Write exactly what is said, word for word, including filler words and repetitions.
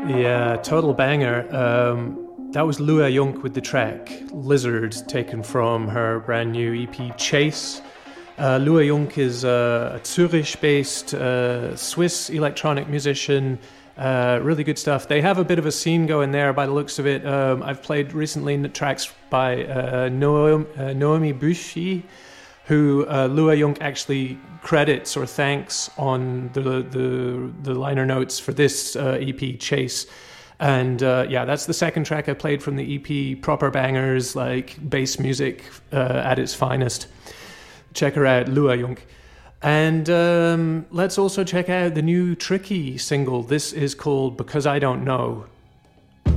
Yeah, total banger. Um, that was Lua Junk with the track Lizard, taken from her brand new E P Chase. Uh, Lua Junk is uh, a Zurich-based uh, Swiss electronic musician. Uh, really good stuff. They have a bit of a scene going there by the looks of it. Um, I've played recently tracks by uh, Noemi, uh, Noemi Bushi, who uh, Lua Junk actually credits or thanks on the the, the liner notes for this uh, E P Chase. And uh, yeah, that's the second track I played from the E P. Proper bangers, like bass music uh, at its finest. Check her out, Lua Junk. And um, let's also check out the new Tricky single. This is called Because I Don't Know.